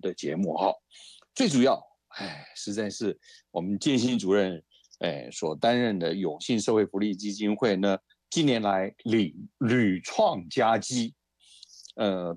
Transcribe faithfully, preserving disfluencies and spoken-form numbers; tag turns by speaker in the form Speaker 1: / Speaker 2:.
Speaker 1: 的节目哈。最主要，哎，实在是我们建新主任，哎，所担任的永信社会福利基金会呢，近年来屡屡创佳绩，呃，